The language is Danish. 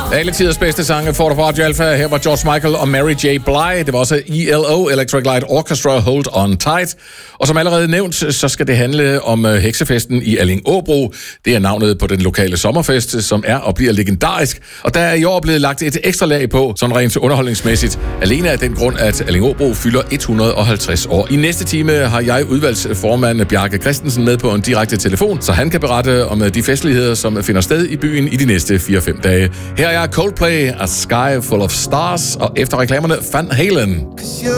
Alle tiders bedste sange får du fra Radio Alpha. Her var George Michael og Mary J. Blige. Det var også ELO, Electric Light Orchestra, Hold On Tight. Og som allerede nævnt, så skal det handle om heksefesten i Allingåbro. Det er navnet på den lokale sommerfest, som er og bliver legendarisk. Og der er i år blevet lagt et ekstra lag på, sådan rent underholdningsmæssigt. Alene af den grund, at Allingåbro fylder 150 år. I næste time har jeg udvalgsformand Bjarke Christensen med på en direkte telefon, så han kan berette om de festligheder, som finder sted i byen i de næste 4-5 dage. Her er Coldplay, A Sky Full of Stars, og efter reklamerne Van Halen.